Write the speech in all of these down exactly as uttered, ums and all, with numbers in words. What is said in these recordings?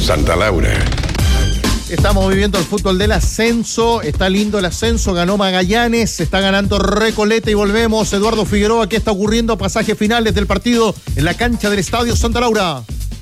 Santa Laura. Estamos viviendo el fútbol del ascenso, está lindo el ascenso, ganó Magallanes, está ganando Recoleta y volvemos. Eduardo Figueroa, ¿qué está ocurriendo? Pasajes finales del partido en la cancha del Estadio Santa Laura.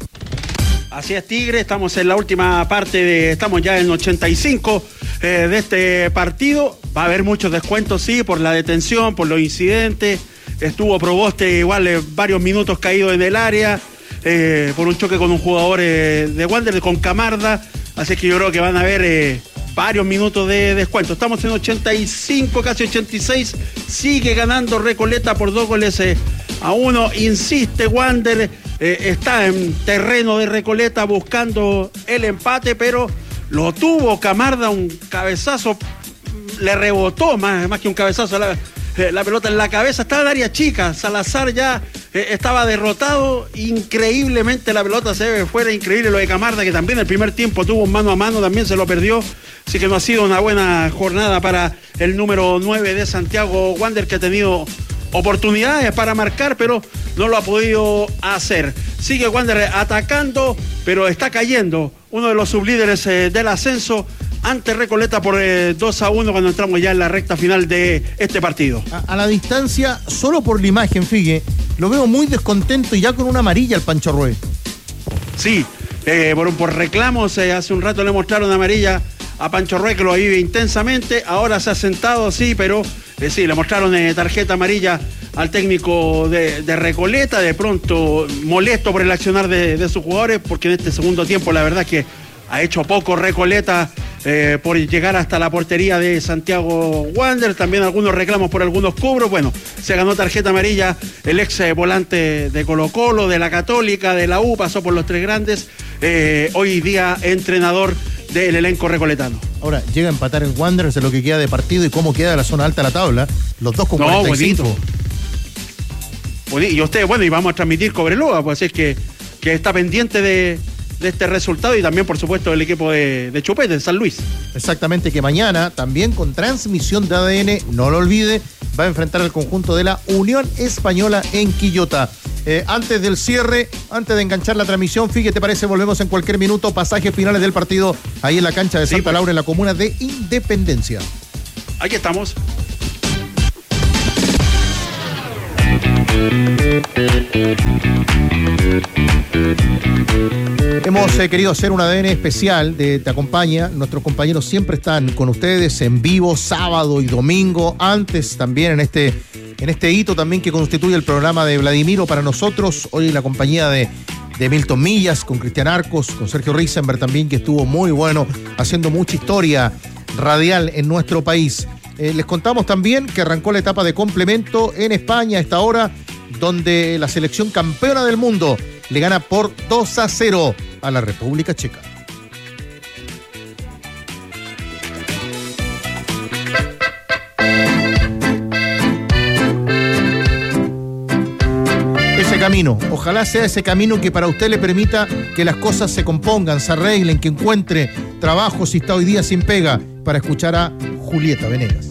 Así es, Tigre, estamos en la última parte, de, estamos ya en ochenta y cinco eh, de este partido. Va a haber muchos descuentos, sí, por la detención, por los incidentes. Estuvo Proboste igual eh, varios minutos caído en el área, eh, por un choque con un jugador eh, de Wander, con Camarda. Así que yo creo que van a haber eh, varios minutos de descuento. Estamos en ochenta y cinco, casi ochenta y seis. Sigue ganando Recoleta por dos goles eh, a uno. Insiste Wander, eh, está en terreno de Recoleta buscando el empate, pero lo tuvo Camarda, un cabezazo, le rebotó más, más que un cabezazo la, eh, la pelota en la cabeza. Estaba en área chica, Salazar ya eh, estaba derrotado, increíblemente la pelota se ve fuera, increíble lo de Camarda, que también el primer tiempo tuvo un mano a mano, también se lo perdió, así que no ha sido una buena jornada para el número nueve de Santiago Wander, que ha tenido oportunidades para marcar, pero no lo ha podido hacer. Sigue Wander atacando, pero está cayendo uno de los sublíderes eh, del ascenso ante Recoleta por eh, dos a uno cuando entramos ya en la recta final de este partido. A, a la distancia, solo por la imagen, Figue, lo veo muy descontento y ya con una amarilla al Pancho Rué. Sí, eh, por, por reclamos, eh, hace un rato le mostraron amarilla a Pancho Rué, que lo vive intensamente. Ahora se ha sentado, sí, pero eh, sí, le mostraron eh, tarjeta amarilla al técnico de, de Recoleta, de pronto molesto por el accionar de, de sus jugadores, porque en este segundo tiempo la verdad es que ha hecho poco Recoleta eh, por llegar hasta la portería de Santiago Wander. También algunos reclamos por algunos cobros. Bueno, se ganó tarjeta amarilla el ex eh, volante de Colo Colo, de la Católica, de la U, pasó por los tres grandes, eh, hoy día entrenador del elenco recoletano. Ahora, llega a empatar el Wanderers en lo que queda de partido y cómo queda la zona alta de la tabla. Los dos con no, cuarenta y cinco. Bonito. Y usted, bueno, y vamos a transmitir Cobreloa, pues es que, que está pendiente de, de este resultado, y también, por supuesto, el equipo de, de Chupete, de San Luis. Exactamente, que mañana, también con transmisión de A D N, no lo olvide, va a enfrentar al conjunto de la Unión Española en Quillota. Eh, antes del cierre, antes de enganchar la transmisión, Figue, ¿te parece? Volvemos en cualquier minuto, pasajes finales del partido, ahí en la cancha de Santa sí, pues. Laura, en la comuna de Independencia. Aquí estamos. Hemos eh, querido hacer un A D N especial de Te Acompaña. Nuestros compañeros siempre están con ustedes en vivo, sábado y domingo. Antes también en este, en este hito también que constituye el programa de Vladimiro para nosotros. Hoy en la compañía de, de Milton Millas, con Cristian Arcos, con Sergio Risenberg también, que estuvo muy bueno, haciendo mucha historia radial en nuestro país. Eh, les contamos también que arrancó la etapa de complemento en España a esta hora, donde la selección campeona del mundo le gana por dos a cero a la República Checa. Ese camino, ojalá sea ese camino que para usted le permita que las cosas se compongan, se arreglen, que encuentre trabajo si está hoy día sin pega, para escuchar a Julieta Venegas.